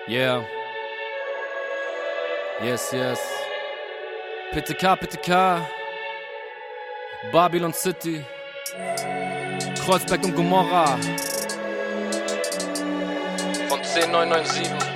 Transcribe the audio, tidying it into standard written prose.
Yeah. Yes, yes. PTK, PTK. Babylon City. Kreuzberg und Gomorra. Von 10997.